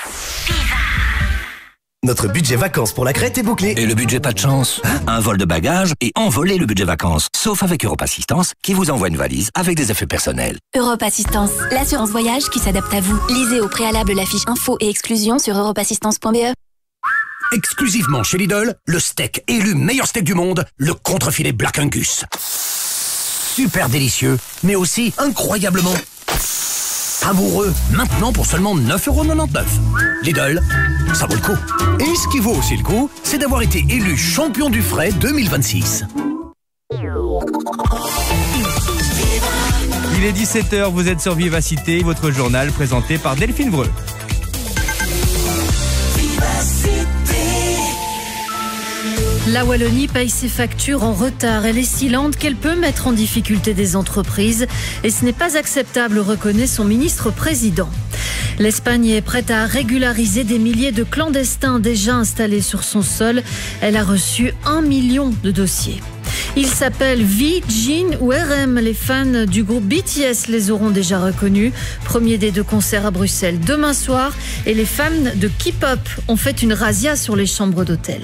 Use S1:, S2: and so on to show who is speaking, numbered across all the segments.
S1: Notre budget vacances pour la Crète est bouclé.
S2: Et le budget pas de chance? Un vol de bagages et envoler le budget vacances. Sauf avec Europe Assistance, qui vous envoie une valise avec des effets personnels.
S3: Europe Assistance, l'assurance voyage qui s'adapte à vous. Lisez au préalable la fiche info et exclusion sur europeassistance.be.
S2: Exclusivement chez Lidl, le steak élu meilleur steak du monde, le contrefilet Black Angus. Super délicieux, mais aussi incroyablement savoureux. Maintenant pour seulement 9,99 €. Lidl, ça vaut le coup. Et ce qui vaut aussi le coup, c'est d'avoir été élu champion du frais 2026.
S4: Il est 17h, vous êtes sur Vivacité, votre journal présenté par Delphine Breu.
S5: La Wallonie paye ses factures en retard. Elle est si lente qu'elle peut mettre en difficulté des entreprises. Et ce n'est pas acceptable, reconnaît son ministre-président. L'Espagne est prête à régulariser des milliers de clandestins déjà installés sur son sol. Elle a reçu 1 million de dossiers. Ils s'appellent V, Jin ou RM. Les fans du groupe BTS les auront déjà reconnus. Premier des 2 concerts à Bruxelles demain soir. Et les fans de K-pop ont fait une razzia sur les chambres d'hôtel.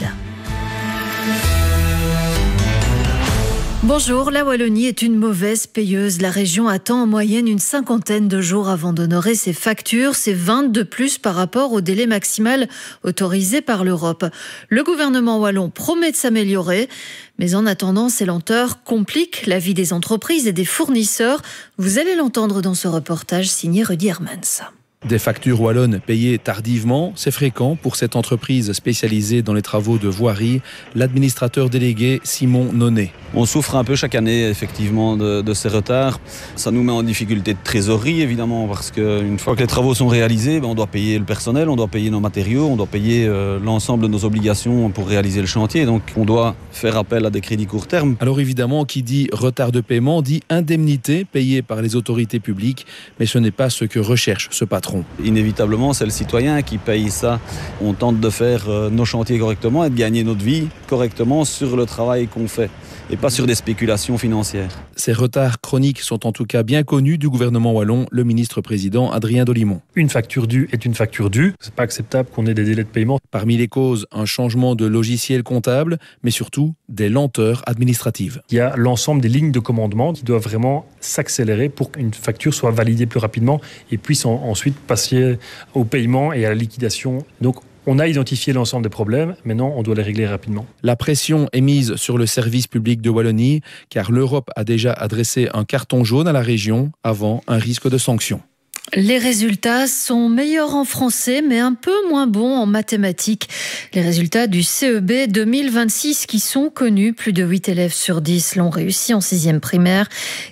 S5: Bonjour, la Wallonie est une mauvaise payeuse. La région attend en moyenne une 50aine de jours avant d'honorer ses factures. C'est 20 de plus par rapport au délai maximal autorisé par l'Europe. Le gouvernement wallon promet de s'améliorer. Mais en attendant, ces lenteurs compliquent la vie des entreprises et des fournisseurs. Vous allez l'entendre dans ce reportage signé Rudy Hermans.
S6: Des factures wallonnes payées tardivement, c'est fréquent pour cette entreprise spécialisée dans les travaux de voirie. L'administrateur délégué Simon Nonnet.
S7: On souffre un peu chaque année effectivement de ces retards. Ça nous met en difficulté de trésorerie évidemment parce qu'une fois que les travaux sont réalisés, on doit payer le personnel, on doit payer nos matériaux, on doit payer l'ensemble de nos obligations pour réaliser le chantier. Donc on doit faire appel à des crédits court terme.
S6: Alors évidemment, qui dit retard de paiement dit indemnité payée par les autorités publiques, mais ce n'est pas ce que recherche ce patron.
S7: Inévitablement, c'est le citoyen qui paye ça. On tente de faire nos chantiers correctement et de gagner notre vie correctement sur le travail qu'on fait et pas sur des spéculations financières.
S6: Ces retards chroniques sont en tout cas bien connus du gouvernement wallon, le ministre-président Adrien Dolimon.
S8: Une facture due est une facture due. C'est pas acceptable qu'on ait des délais de paiement.
S6: Parmi les causes, un changement de logiciel comptable, mais surtout des lenteurs administratives.
S8: Il y a l'ensemble des lignes de commandement qui doivent vraiment s'accélérer pour qu'une facture soit validée plus rapidement et puisse ensuite passer au paiement et à la liquidation. Donc, on a identifié l'ensemble des problèmes, maintenant on doit les régler rapidement.
S6: La pression est mise sur le service public de Wallonie, car l'Europe a déjà adressé un carton jaune à la région avant un risque de sanction.
S5: Les résultats sont meilleurs en français, mais un peu moins bons en mathématiques. Les résultats du CEB 2026 qui sont connus, plus de 8 élèves sur 10 l'ont réussi en 6e primaire.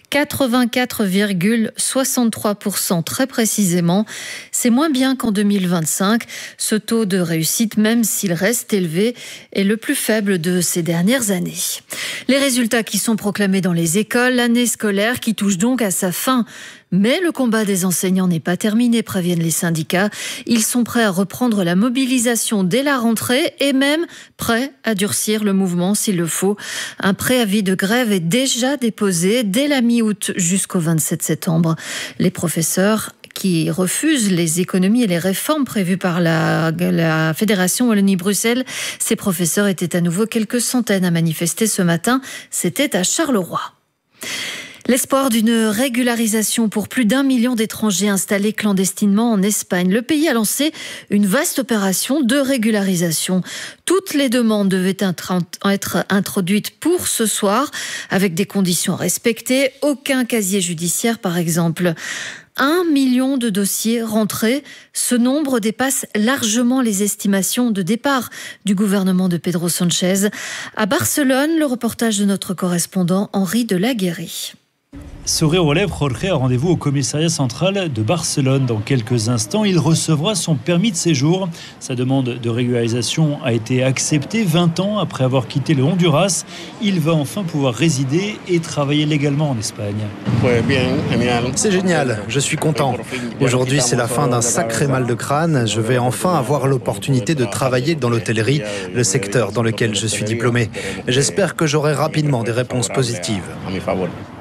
S5: 84,63% très précisément. C'est moins bien qu'en 2025. Ce taux de réussite, même s'il reste élevé, est le plus faible de ces dernières années. Les résultats qui sont proclamés dans les écoles, l'année scolaire qui touche donc à sa fin. Mais le combat des enseignants n'est pas terminé, préviennent les syndicats. Ils sont prêts à reprendre la mobilisation dès la rentrée et même prêts à durcir le mouvement s'il le faut. Un préavis de grève est déjà déposé dès la mi-août jusqu'au 27 septembre. Les professeurs qui refusent les économies et les réformes prévues par la Fédération Wallonie-Bruxelles. Ces professeurs étaient à nouveau quelques centaines à manifester ce matin. C'était à Charleroi. L'espoir d'une régularisation pour plus d'1 million d'étrangers installés clandestinement en Espagne. Le pays a lancé une vaste opération de régularisation. Toutes les demandes devaient être introduites pour ce soir, avec des conditions respectées. Aucun casier judiciaire, par exemple. 1 million de dossiers rentrés. Ce nombre dépasse largement les estimations de départ du gouvernement de Pedro Sánchez. À Barcelone, le reportage de notre correspondant Henri Delaguéry.
S9: Sourire aux lèvres, Jorge a rendez-vous au commissariat central de Barcelone. Dans quelques instants, il recevra son permis de séjour. Sa demande de régularisation a été acceptée 20 ans après avoir quitté le Honduras. Il va enfin pouvoir résider et travailler légalement en Espagne.
S10: C'est génial, je suis content. Aujourd'hui, c'est la fin d'un sacré mal de crâne. Je vais enfin avoir l'opportunité de travailler dans l'hôtellerie, le secteur dans lequel je suis diplômé. J'espère que j'aurai rapidement des réponses positives.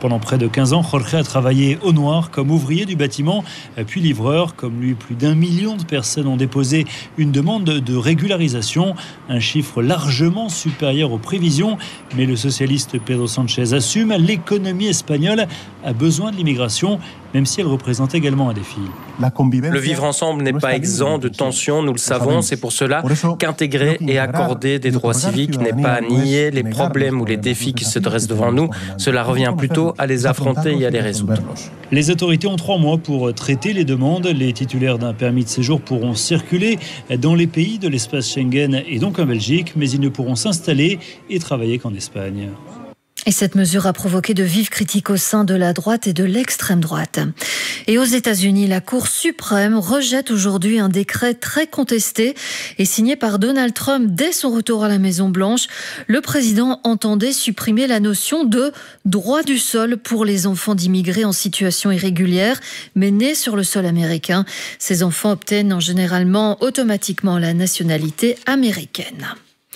S9: Pendant près de 15 ans, Jorge a travaillé au noir comme ouvrier du bâtiment, puis livreur. Comme lui, plus d'1 million de personnes ont déposé une demande de régularisation, un chiffre largement supérieur aux prévisions. Mais le socialiste Pedro Sánchez assume, l'économie espagnole a besoin de l'immigration, même si elle représente également un défi.
S11: Le vivre ensemble n'est pas exempt de tensions, nous le savons. C'est pour cela qu'intégrer et accorder des droits civiques n'est pas nier les problèmes ou les défis qui se dressent devant nous. Cela revient plutôt à les affronter et à les résoudre.
S9: Les autorités ont 3 mois pour traiter les demandes. Les titulaires d'un permis de séjour pourront circuler dans les pays de l'espace Schengen et donc en Belgique, mais ils ne pourront s'installer et travailler qu'en Espagne.
S5: Et cette mesure a provoqué de vives critiques au sein de la droite et de l'extrême droite. Et aux États-Unis, la Cour suprême rejette aujourd'hui un décret très contesté et signé par Donald Trump dès son retour à la Maison-Blanche. Le président entendait supprimer la notion de droit du sol pour les enfants d'immigrés en situation irrégulière, mais nés sur le sol américain. Ces enfants obtiennent généralement automatiquement la nationalité américaine.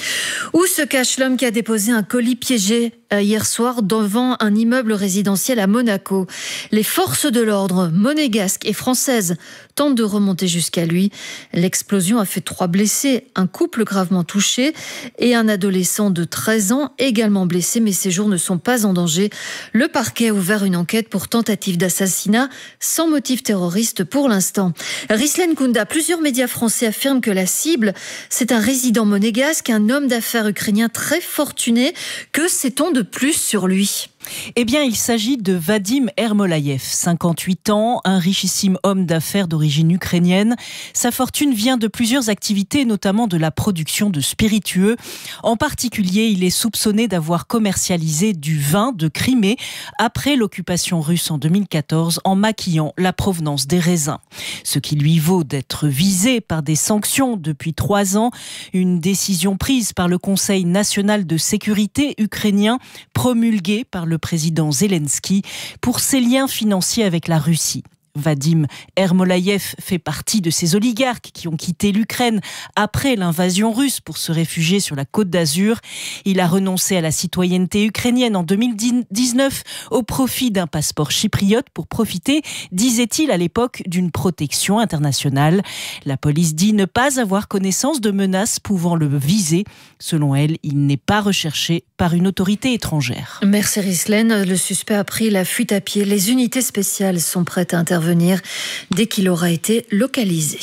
S5: Où se cache l'homme qui a déposé un colis piégé hier soir devant un immeuble résidentiel à Monaco? Les forces de l'ordre monégasques et françaises tentent de remonter jusqu'à lui. L'explosion a fait 3 blessés, un couple gravement touché et un adolescent de 13 ans également blessé, mais ces jours ne sont pas en danger. Le parquet a ouvert une enquête pour tentative d'assassinat sans motif terroriste pour l'instant. Rislen Kounda, plusieurs médias français affirment que la cible, c'est un résident monégasque, un homme d'affaires ukrainien très fortuné. Que sait-on de plus sur lui ?
S12: Eh bien, il s'agit de Vadim Ermolayev, 58 ans, un richissime homme d'affaires d'origine ukrainienne. Sa fortune vient de plusieurs activités, notamment de la production de spiritueux. En particulier, il est soupçonné d'avoir commercialisé du vin de Crimée après l'occupation russe en 2014 en maquillant la provenance des raisins. Ce qui lui vaut d'être visé par des sanctions depuis 3 ans. Une décision prise par le Conseil national de sécurité ukrainien, promulguée par le président Zelensky pour ses liens financiers avec la Russie. Vadim Ermolayev fait partie de ces oligarques qui ont quitté l'Ukraine après l'invasion russe pour se réfugier sur la Côte d'Azur. Il a renoncé à la citoyenneté ukrainienne en 2019 au profit d'un passeport chypriote pour profiter, disait-il à l'époque, d'une protection internationale. La police dit ne pas avoir connaissance de menaces pouvant le viser. Selon elle, il n'est pas recherché par une autorité étrangère.
S5: Merci Rislen. Le suspect a pris la fuite à pied. Les unités spéciales sont prêtes à intervenir dès qu'il aura été localisé.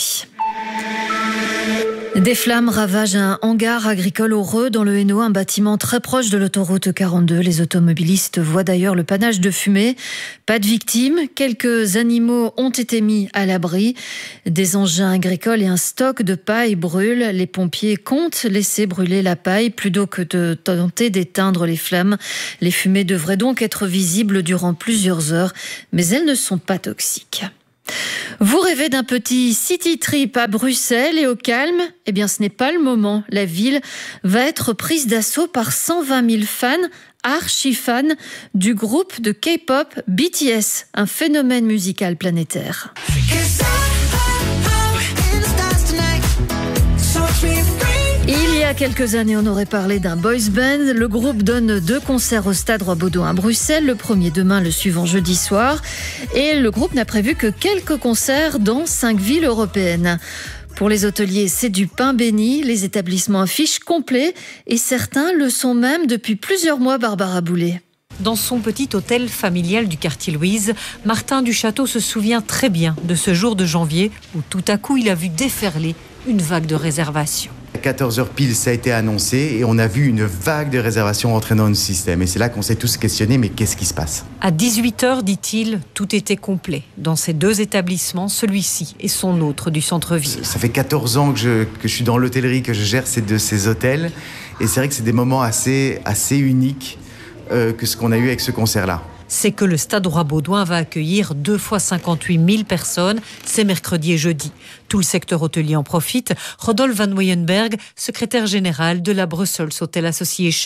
S5: Des flammes ravagent un hangar agricole au Reux, dans le Hainaut, un bâtiment très proche de l'autoroute 42. Les automobilistes voient d'ailleurs le panache de fumée. Pas de victimes, quelques animaux ont été mis à l'abri. Des engins agricoles et un stock de paille brûlent. Les pompiers comptent laisser brûler la paille plutôt que de tenter d'éteindre les flammes. Les fumées devraient donc être visibles durant plusieurs heures, mais elles ne sont pas toxiques. Vous rêvez d'un petit city trip à Bruxelles et au calme ? Eh bien, ce n'est pas le moment. La ville va être prise d'assaut par 120 000 fans, archi-fans, du groupe de K-pop BTS, un phénomène musical planétaire. Il y a quelques années, on aurait parlé d'un boys band. Le groupe donne 2 concerts au Stade Roi-Baudouin à Bruxelles, le premier demain, le suivant jeudi soir. Et le groupe n'a prévu que quelques concerts dans 5 villes européennes. Pour les hôteliers, c'est du pain béni. Les établissements affichent complet et certains le sont même depuis plusieurs mois, Barbara Boulet.
S13: Dans son petit hôtel familial du quartier Louise, Martin Duchâteau se souvient très bien de ce jour de janvier où tout à coup il a vu déferler une vague de réservations.
S14: À 14h pile, ça a été annoncé et on a vu une vague de réservations entrer dans le système. Et c'est là qu'on s'est tous questionnés, mais qu'est-ce qui se passe ?
S13: À 18h, dit-il, tout était complet. Dans ces 2 établissements, celui-ci et son autre du centre-ville.
S14: Ça fait 14 ans que je suis dans l'hôtellerie, que je gère ces hôtels. Et c'est vrai que c'est des moments assez uniques que ce qu'on a eu avec ce concert-là.
S13: C'est que le Stade Roi-Baudouin va accueillir 2 fois 58 000 personnes, c'est mercredi et jeudi. Tout le secteur hôtelier en profite. Rodolphe Van Weyenberg, secrétaire général de la Brussels Hotel Association.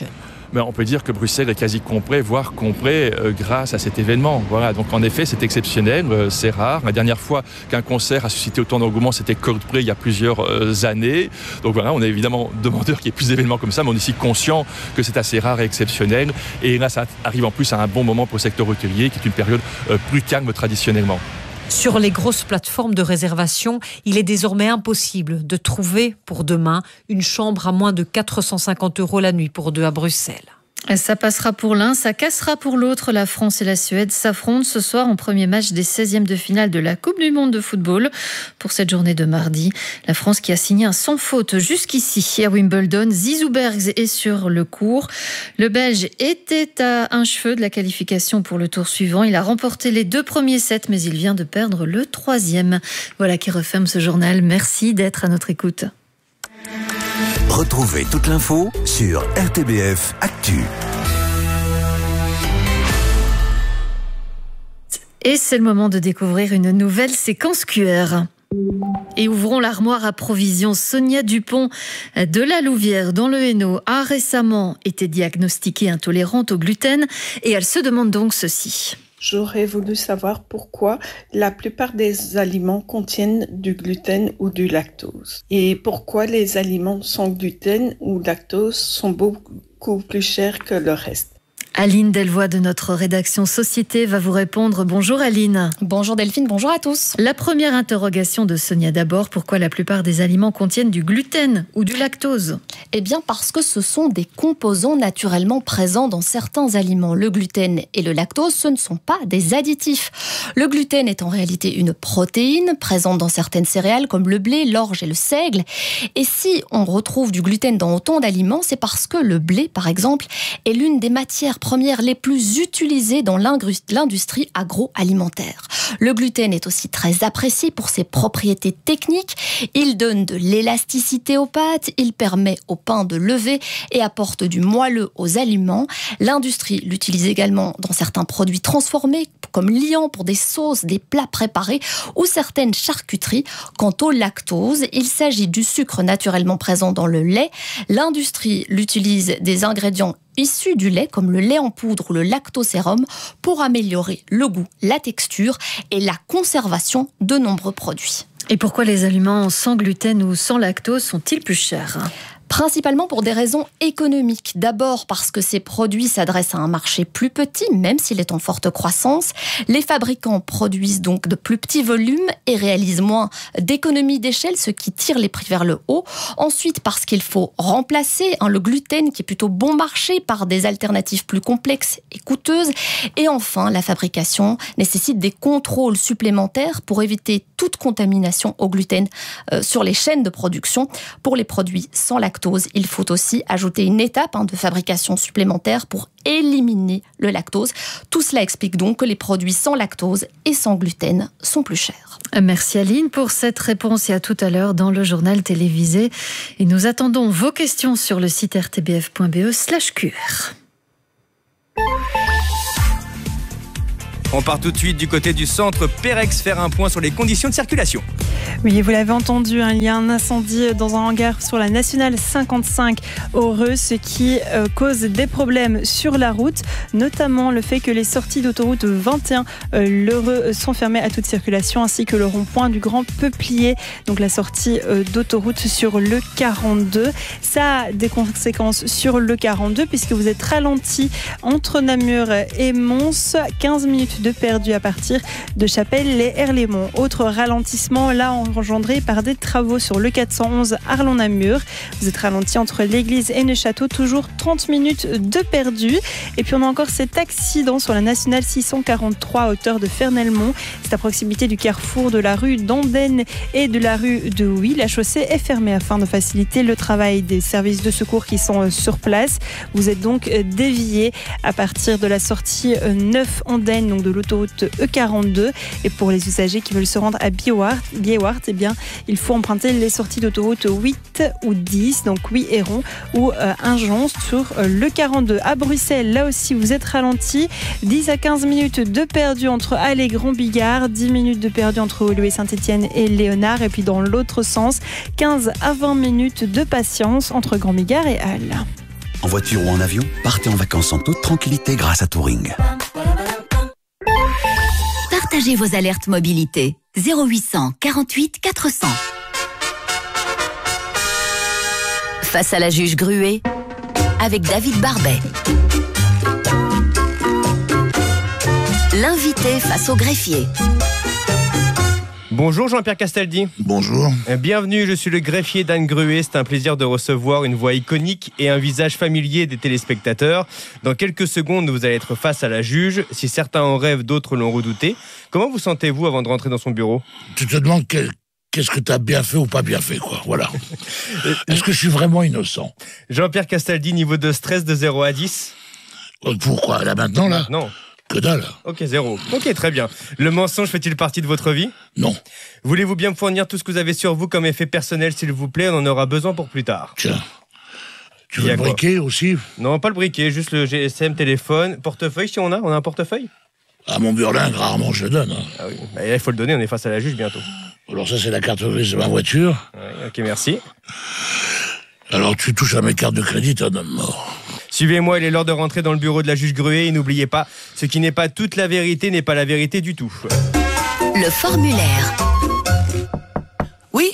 S15: mais on peut dire que Bruxelles est quasi complet, voire complet grâce à cet événement. Voilà, donc en effet, c'est exceptionnel, c'est rare. La dernière fois qu'un concert a suscité autant d'engouement, c'était Coldplay il y a plusieurs années. Donc voilà, on est évidemment demandeur qu'il y ait plus d'événements comme ça, mais on est aussi conscient que c'est assez rare et exceptionnel. Et là, ça arrive en plus à un bon moment pour le secteur hôtelier, qui est une période plus calme traditionnellement.
S13: Sur les grosses plateformes de réservation, il est désormais impossible de trouver pour demain une chambre à moins de 450 € la nuit pour deux à Bruxelles.
S5: Ça passera pour l'un, ça cassera pour l'autre. La France et la Suède s'affrontent ce soir en premier match des 16e de finale de la Coupe du Monde de football. Pour cette journée de mardi, la France qui a signé un sans faute jusqu'ici à Wimbledon. Zizou Bergs est sur le court. Le Belge était à un cheveu de la qualification pour le tour suivant. Il a remporté les 2 premiers sets, mais il vient de perdre le 3e. Voilà qui referme ce journal. Merci d'être à notre écoute.
S16: Retrouvez toute l'info sur RTBF Actu.
S5: Et c'est le moment de découvrir une nouvelle séquence QR. Et ouvrons l'armoire à provisions. Sonia Dupont de la Louvière dans le Hainaut a récemment été diagnostiquée intolérante au gluten et elle se demande donc ceci.
S17: J'aurais voulu savoir pourquoi la plupart des aliments contiennent du gluten ou du lactose. Et pourquoi les aliments sans gluten ou lactose sont beaucoup plus chers que le reste.
S5: Aline Delvoye de notre rédaction Société va vous répondre. Bonjour Aline.
S18: Bonjour Delphine, bonjour à tous.
S5: La première interrogation de Sonia d'abord, pourquoi la plupart des aliments contiennent du gluten ou du lactose ?
S18: Eh bien parce que ce sont des composants naturellement présents dans certains aliments. Le gluten et le lactose, ce ne sont pas des additifs. Le gluten est en réalité une protéine présente dans certaines céréales comme le blé, l'orge et le seigle. Et si on retrouve du gluten dans autant d'aliments, c'est parce que le blé, par exemple, est l'une des matières premières les plus utilisées dans l'industrie agroalimentaire. Le gluten est aussi très apprécié pour ses propriétés techniques. Il donne de l'élasticité aux pâtes, il permet au pain de lever et apporte du moelleux aux aliments. L'industrie l'utilise également dans certains produits transformés, comme liant pour des sauces, des plats préparés ou certaines charcuteries. Quant au lactose, il s'agit du sucre naturellement présent dans le lait. L'industrie l'utilise des ingrédients issus du lait, comme le lait en poudre ou le lactosérum, pour améliorer le goût, la texture et la conservation de nombreux produits.
S5: Et pourquoi les aliments sans gluten ou sans lactose sont-ils plus chers ?
S18: Principalement pour des raisons économiques. D'abord parce que ces produits s'adressent à un marché plus petit, même s'il est en forte croissance. Les fabricants produisent donc de plus petits volumes et réalisent moins d'économies d'échelle, ce qui tire les prix vers le haut. Ensuite, parce qu'il faut remplacer le gluten, qui est plutôt bon marché, par des alternatives plus complexes et coûteuses. Et enfin, la fabrication nécessite des contrôles supplémentaires pour éviter toute contamination au gluten sur les chaînes de production. Pour les produits sans lactose, il faut aussi ajouter une étape de fabrication supplémentaire pour éliminer le lactose. Tout cela explique donc que les produits sans lactose et sans gluten sont plus chers.
S5: Merci Aline pour cette réponse et à tout à l'heure dans le journal télévisé. Et nous attendons vos questions sur le site rtbf.be/QR.
S4: On part tout de suite du côté du centre Pérex faire un point sur les conditions de circulation.
S19: Oui, vous l'avez entendu, il y a un incendie dans un hangar sur la nationale 55 au Reux, ce qui cause des problèmes sur la route, notamment le fait que les sorties d'autoroute 21 l'Heureux sont fermées à toute circulation, ainsi que le rond-point du Grand Peuplier, donc la sortie d'autoroute sur le 42. Ça a des conséquences sur le 42 puisque vous êtes ralenti entre Namur et Mons, 15 minutes de perdu à partir de Chapelle-les-Herlémont. Autre ralentissement là engendré par des travaux sur le 411 Arlon-Namur. Vous êtes ralenti entre l'église et Neuchâteau, toujours 30 minutes de perdu. Et puis on a encore cet accident sur la nationale 643 à hauteur de Fernelmont. C'est à proximité du carrefour de la rue d'Andenne et de la rue de Houy. La chaussée est fermée afin de faciliter le travail des services de secours qui sont sur place. Vous êtes donc dévié à partir de la sortie 9 Andenne, donc de l'autoroute E42. Et pour les usagers qui veulent se rendre à Biewart, eh bien, il faut emprunter les sorties d'autoroute 8 ou 10, donc Houy-Héron ou Injonce sur le 42. À Bruxelles, là aussi, vous êtes ralenti. 10 à 15 minutes de perdu entre Halle et Grand-Bigard, 10 minutes de perdu entre Woluwe Saint-Étienne et Léonard. Et puis dans l'autre sens, 15 à 20 minutes de patience entre Grand-Bigard et Halle.
S16: En voiture ou en avion, partez en vacances en toute tranquillité grâce à Touring.
S3: Partagez vos alertes mobilité. 0800 48 400. Face à la juge Gruet, avec David Barbet. L'invité face au greffier.
S4: Bonjour Jean-Pierre Castaldi.
S20: Bonjour.
S4: Bienvenue, je suis le greffier d'Anne Gruet. C'est un plaisir de recevoir une voix iconique et un visage familier des téléspectateurs. Dans quelques secondes, vous allez être face à la juge. Si certains en rêvent, d'autres l'ont redouté. Comment vous sentez-vous avant de rentrer dans son bureau ?
S20: Tu te demandes qu'est-ce que tu as bien fait ou pas bien fait, quoi. Voilà. Est-ce que je suis vraiment innocent ?
S4: Jean-Pierre Castaldi, niveau de stress de 0 à 10 ?
S20: Pourquoi ? Là, maintenant, là ?
S4: Non.
S20: Que dalle.
S4: Ok, 0. Ok, très bien. Le mensonge fait-il partie de votre vie ?
S20: Non.
S4: Voulez-vous bien me fournir tout ce que vous avez sur vous comme effet personnel, s'il vous plaît ? On en aura besoin pour plus tard.
S20: Tiens. Tu veux le briquet aussi ?
S4: Non, pas le briquet, juste le GSM, téléphone, portefeuille si on a un portefeuille ?
S20: À mon burlingue, rarement je le donne. Hein.
S4: Ah oui, bah, il faut le donner, on est face à la juge bientôt.
S20: Alors ça, c'est la carte grise de ma voiture.
S4: Oui, ok, merci.
S20: Alors tu touches à mes cartes de crédit, t'es un homme mort.
S4: Suivez-moi, il est l'heure de rentrer dans le bureau de la juge Gruet et n'oubliez pas, ce qui n'est pas toute la vérité n'est pas la vérité du tout.
S3: Le formulaire.
S21: Oui.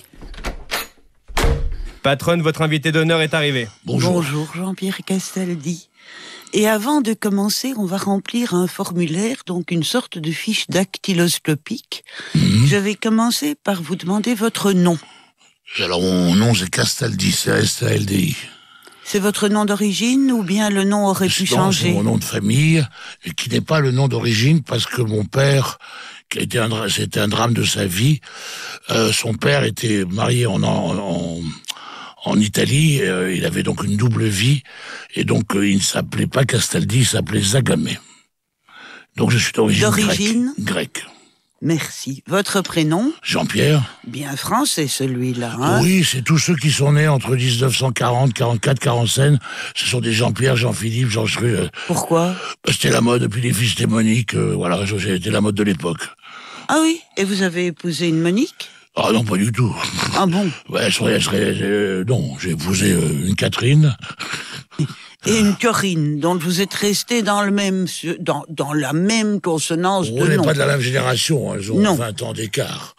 S4: Patronne, votre invité d'honneur est arrivé.
S20: Bonjour.
S21: Bonjour Jean-Pierre Castaldi. Et avant de commencer, on va remplir un formulaire, donc une sorte de fiche dactyloscopique. Je vais commencer par vous demander votre nom.
S20: Alors mon nom c'est Castaldi, c'est Castaldi.
S21: C'est votre nom d'origine ou bien le nom aurait pu changer ?
S20: C'est mon nom de famille, et qui n'est pas le nom d'origine parce que mon père, c'était un drame de sa vie, son père était marié en Italie, il avait donc une double vie, et donc il ne s'appelait pas Castaldi, il s'appelait Zagamé. Donc je suis d'origine grecque.
S21: Merci. Votre prénom ?
S20: Jean-Pierre.
S21: Bien français celui-là, hein ?
S20: Oui, c'est tous ceux qui sont nés entre 1940, 44, 45. Ce sont des Jean-Pierre, Jean-Philippe, Jean-Chru.
S21: Pourquoi ?
S20: C'était la mode, depuis les fils des Monique, voilà, c'était la mode de l'époque.
S21: Ah oui ? Et vous avez épousé une Monique ?
S20: Ah non, pas du tout.
S21: Ah bon ?
S20: Ouais, non, j'ai épousé une Catherine.
S21: Et une Corinne, dont vous êtes resté dans le même, dans la même consonance de nom.
S20: On n'est pas de la même génération, hein, ils ont 20 ans d'écart.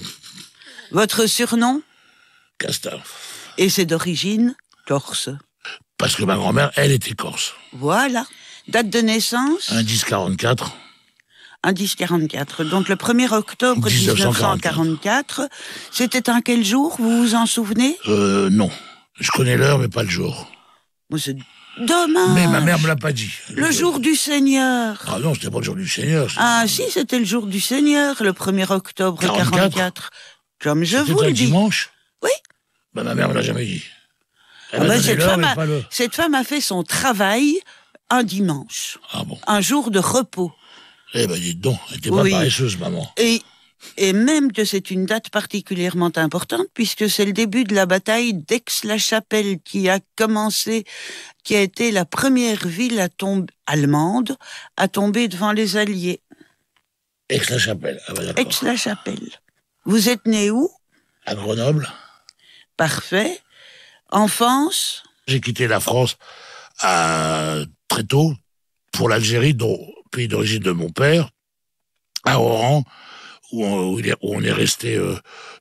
S21: Votre surnom ?
S20: Castin.
S21: Et c'est d'origine corse.
S20: Parce que ma grand-mère, elle était corse.
S21: Voilà. Date de naissance ?
S20: Un 1044.
S21: Un 1044. Donc le 1er octobre 1944. C'était un quel jour, vous vous en souvenez ?
S20: Non. Je connais l'heure, mais pas le jour.
S21: Moi, c'est dommage.
S20: Mais ma mère me l'a pas dit.
S21: Le jour du Seigneur.
S20: Ah non, c'était pas le jour du Seigneur.
S21: Ah si, c'était le jour du Seigneur, le 1er octobre 44. Comme je vous le dis.
S20: C'était un dimanche ?
S21: Oui.
S20: Ben, ma mère me l'a jamais dit.
S21: Cette femme a fait son travail un dimanche.
S20: Ah bon ?
S21: Un jour de repos.
S20: Eh ben, dites donc, elle était pas paresseuse, maman.
S21: Et même que c'est une date particulièrement importante, puisque c'est le début de la bataille d'Aix-la-Chapelle qui a été la première ville allemande à tomber devant les Alliés.
S20: Aix-la-Chapelle, ah ben d'accord.
S21: Aix-la-Chapelle. Vous êtes né où ?
S20: À Grenoble.
S21: Parfait. Enfance ?
S20: J'ai quitté la France très tôt pour l'Algérie, pays d'origine de mon père, à Oran, où on est resté